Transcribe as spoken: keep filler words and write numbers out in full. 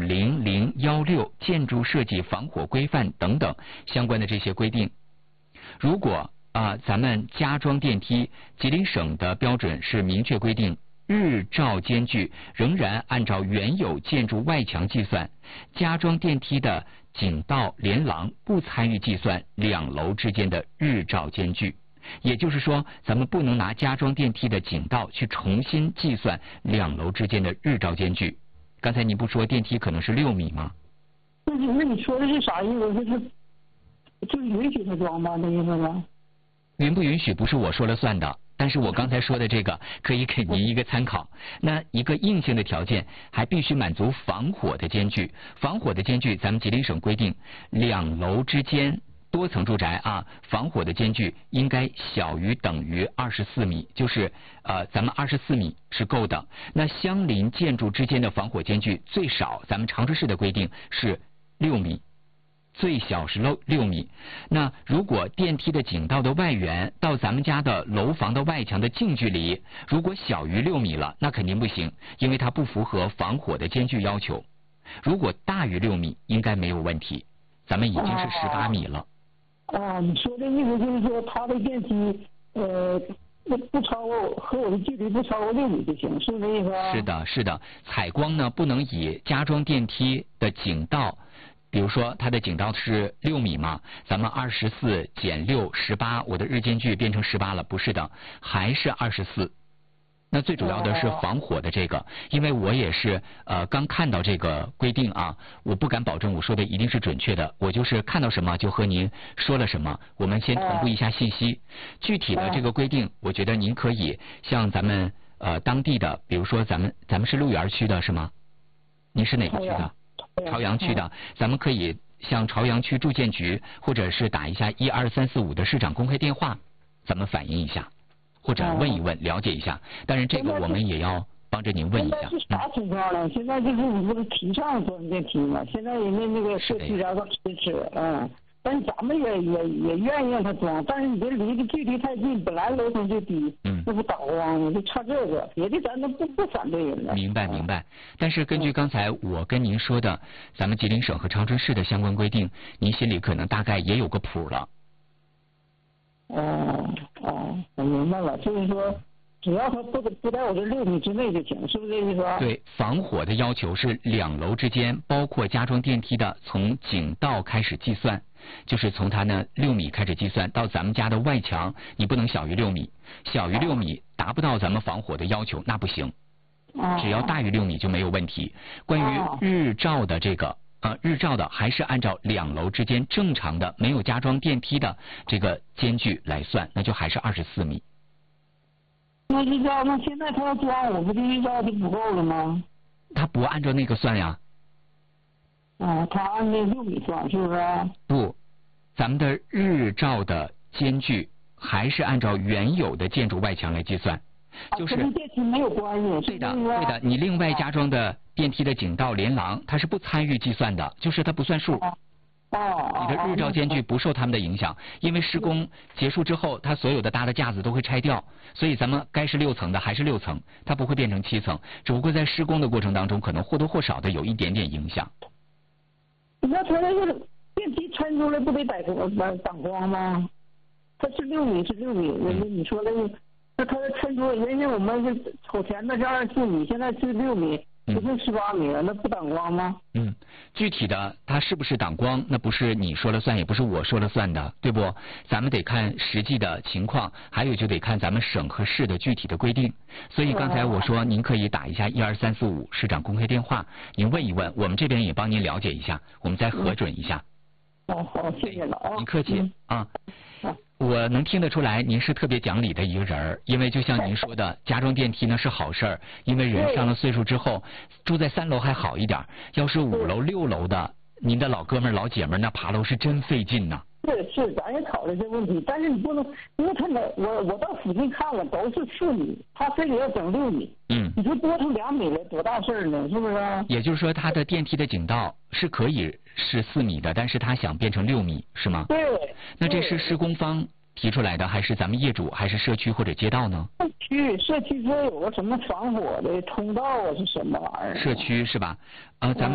零零一六建筑设计防火规范等等相关的这些规定。如果啊、呃，咱们加装电梯，吉林省的标准是明确规定，日照间距仍然按照原有建筑外墙计算，加装电梯的井道连廊不参与计算两楼之间的日照间距。也就是说，咱们不能拿加装电梯的井道去重新计算两楼之间的日照间距。刚才您不说电梯可能是六米吗？ 那你那你说的是啥意思？就是就是允许他装吗？这意思吗？ 允不允许不是我说了算的，但是我刚才说的这个可以给您一个参考。那一个硬性的条件还必须满足防火的间距，防火的间距咱们吉林省规定，两楼之间多层住宅啊，防火的间距应该小于等于二十四米，就是呃，咱们二十四米是够的。那相邻建筑之间的防火间距最少，咱们长春市的规定是六米，最小是六六米。那如果电梯的井道的外缘到咱们家的楼房的外墙的近距离，如果小于六米了，那肯定不行，因为它不符合防火的间距要求。如果大于六米，应该没有问题。咱们已经是十八米了。 啊，你说的意思就是说，他的电梯呃不不超过和我的距离不超过六米就行，是不是这意思啊？ 是的，是的。采光呢，不能以加装电梯的井道，比如说它的井道是六米嘛，咱们二十四减六十八，我的日间距变成十八了，不是的，还是二十四。那最主要的是防火的这个，因为我也是呃刚看到这个规定啊，我不敢保证我说的一定是准确的，我就是看到什么就和您说了什么。我们先同步一下信息，具体的这个规定，我觉得您可以像咱们呃当地的，比如说咱们咱们是六原区的是吗？您是哪个区的？朝阳区的，咱们可以向朝阳区住建局，或者是打一下一二三四五的市长公开电话，咱们反映一下。或者问一问，了解一下。当然，这个我们也要帮着您问一下。 现在是啥情况呢？现在就是你不是提倡装电梯吗？现在人家那个社区然后支持，嗯，但是咱们也也也愿意让他装，但是你这离的距离太近，本来楼层就低，嗯，那不倒光吗？就差这个，别的咱都不不反对人了。 明白明白。但是根据刚才我跟您说的，咱们吉林省和长春市的相关规定，您心里可能大概也有个谱了。 哦哦，我明白了，就是说，只要它不不在我这六米之内就行，是不是这意思啊？ 对，防火的要求是两楼之间，包括加装电梯的，从井道开始计算，就是从它呢六米开始计算，到咱们家的外墙，你不能小于六米，小于六米达不到咱们防火的要求，那不行。只要大于六米就没有问题。关于日照的这个。呃，日照的还是按照两楼之间正常的没有加装电梯的这个间距来算，那就还是二十四米。 那日照，那现在他要装，我不就日照就不够了吗？ 他不按照那个算呀。 啊，他按那六米算，是不是？ 不，咱们的日照的间距还是按照原有的建筑外墙来计算。就是、 跟电梯没有关系。 对的，对的，你另外加装的电梯的井道连廊，它是不参与计算的，就是它不算数。 哦。 你的日照间距不受他们的影响，因为施工结束之后，它所有的搭的架子都会拆掉，所以咱们该是六层的还是六层，它不会变成七层，只不过在施工的过程当中，可能或多或少的有一点点影响。 那它那个电梯抻出来不得挡光挡光吗？它是六米是六米，嗯、你说的。那它的抻出，原先我们是瞅前的是二十四米，现在是六米，就剩十八米了，那不挡光吗？ 嗯，具体的它是不是挡光，那不是你说了算，也不是我说了算的，对不？咱们得看实际的情况，还有就得看咱们省和市的具体的规定。所以刚才我说，您可以打一下一二三四五市长公开电话，您问一问，我们这边也帮您了解一下，我们再核准一下。 哦，好，谢谢了啊。 您客气、嗯、啊。 好。 我能听得出来，您是特别讲理的一个人儿，因为就像您说的，加装电梯呢是好事儿，因为人上了岁数之后，住在三楼还好一点，要是五楼六楼的，您的老哥们儿老姐们儿那爬楼是真费劲呐。 是是，咱也考虑这问题，但是你不能，因为他每我我到附近看了都是四米，他非得要整六米，嗯，你说多出两米来多大事儿呢？是不是？ 也就是说，他的电梯的井道是可以是四米的，但是他想变成六米，是吗？ 对。 那这是施工方提出来的，还是咱们业主，还是社区或者街道呢？ 社区，社区说有个什么防火的通道啊，是什么玩意儿？ 社区是吧？呃，咱们。